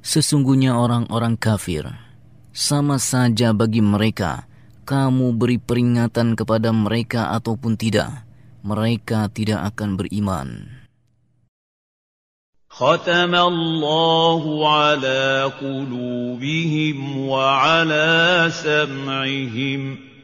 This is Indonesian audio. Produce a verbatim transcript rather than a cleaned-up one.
Sesungguhnya orang-orang kafir, sama saja bagi mereka, kamu beri peringatan kepada mereka ataupun tidak, mereka tidak akan beriman. ختم الله على قلوبهم وعلى سمعهم